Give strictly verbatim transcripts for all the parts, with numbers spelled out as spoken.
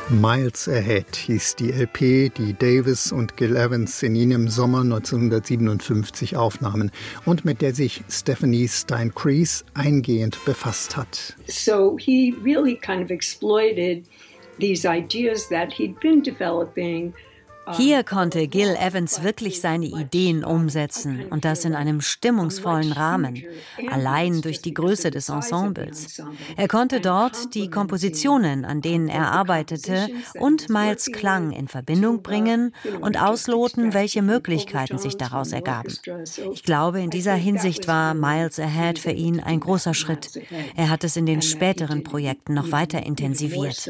Miles Ahead hieß die L P, die Davis und Gil Evans in ihnen im Sommer neunzehnhundertsiebenundfünfzig aufnahmen und mit der sich Stephanie Stein-Creese eingehend befasst hat. So he really kind of exploited these ideas that he'd been developing. Hier konnte Gil Evans wirklich seine Ideen umsetzen und das in einem stimmungsvollen Rahmen, allein durch die Größe des Ensembles. Er konnte dort die Kompositionen, an denen er arbeitete, und Miles' Klang in Verbindung bringen und ausloten, welche Möglichkeiten sich daraus ergaben. Ich glaube, in dieser Hinsicht war Miles Ahead für ihn ein großer Schritt. Er hat es in den späteren Projekten noch weiter intensiviert.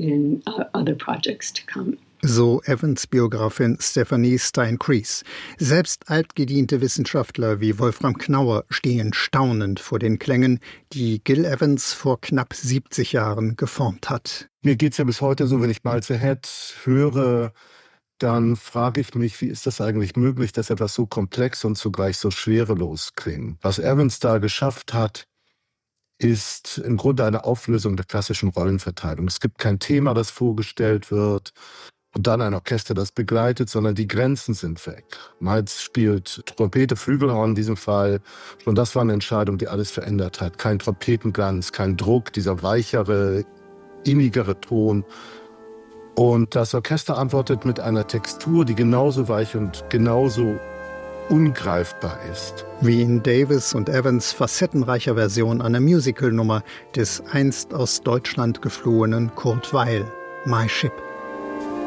So Evans Biografin Stephanie Stein-Creese. Selbst altgediente Wissenschaftler wie Wolfram Knauer stehen staunend vor den Klängen, die Gil Evans vor knapp siebzig Jahren geformt hat. Mir geht's ja bis heute so, wenn ich Miles Ahead höre, dann frage ich mich, wie ist das eigentlich möglich, dass etwas so komplex und zugleich so schwerelos klingt. Was Evans da geschafft hat, ist im Grunde eine Auflösung der klassischen Rollenverteilung. Es gibt kein Thema, das vorgestellt wird und dann ein Orchester, das begleitet, sondern die Grenzen sind weg. Miles spielt Trompete, Flügelhorn in diesem Fall. Und das war eine Entscheidung, die alles verändert hat. Kein Trompetenglanz, kein Druck, dieser weichere, innigere Ton. Und das Orchester antwortet mit einer Textur, die genauso weich und genauso ungreifbar ist. Wie in Davis und Evans facettenreicher Version einer Musicalnummer des einst aus Deutschland geflohenen Kurt Weill, My Ship.